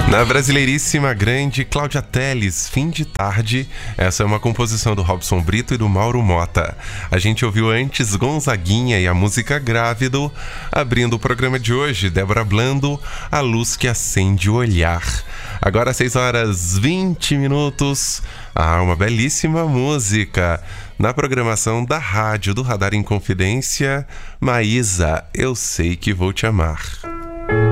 Na brasileiríssima grande Cláudia Telles, Fim de Tarde. Essa é uma composição do Robson Brito e do Mauro Mota. A gente ouviu antes Gonzaguinha e a música Grávido. Abrindo o programa de hoje, Débora Blando, A Luz que Acende o Olhar. Agora 6h20. Uma belíssima música. Na programação da rádio do Radar Inconfidência, Maísa, Eu Sei Que Vou Te Amar.